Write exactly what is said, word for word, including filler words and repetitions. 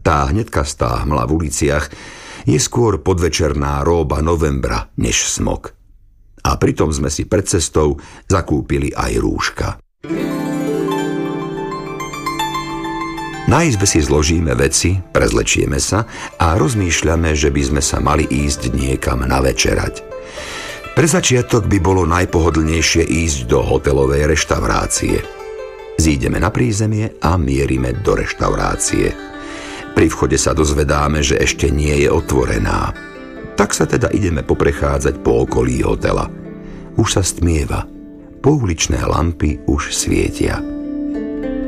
Tá hnedkastá hmla v uliciach je skôr podvečerná róba novembra než smog. A pritom sme si pred cestou zakúpili aj rúška. Na izbe si zložíme veci, prezlečieme sa a rozmýšľame, že by sme sa mali ísť niekam navečerať. Pre začiatok by bolo najpohodlnejšie ísť do hotelovej reštaurácie. Zídeme na prízemie a mierime do reštaurácie. Pri vchode sa dozvedáme, že ešte nie je otvorená. Tak sa teda ideme poprechádzať po okolí hotela. Už sa stmieva. Pouličné lampy už svietia.